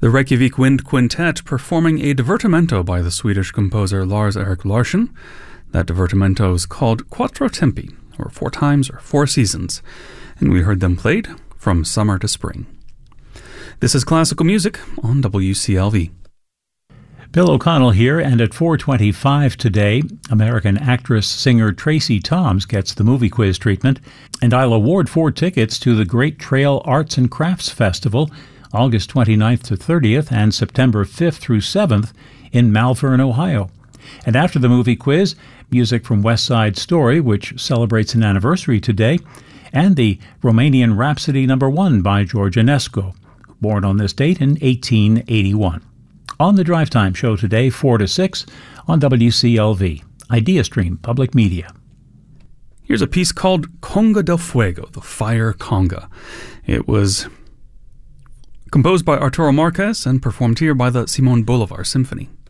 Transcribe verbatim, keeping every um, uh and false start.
The Reykjavik Wind Quintet performing a divertimento by the Swedish composer Lars-Erik Larsson. That divertimento is called Quattro Tempi, or Four Times or Four Seasons, and we heard them played from summer to spring. This is Classical Music on W C L V. Bill O'Connell here, and at four twenty-five today, American actress-singer Tracy Toms gets the movie quiz treatment, and I'll award four tickets to the Great Trail Arts and Crafts Festival, August twenty-ninth to thirtieth and September fifth through seventh in Malvern, Ohio. And after the movie quiz, music from West Side Story, which celebrates an anniversary today, and the Romanian Rhapsody Number One by George Enescu, born on this date in eighteen eighty-one. On the Drive Time show today, four to six, on W C L V, IdeaStream Public Media. Here's a piece called Conga del Fuego, the Fire Conga. It was composed by Arturo Marquez and performed here by the Simon Bolivar Symphony.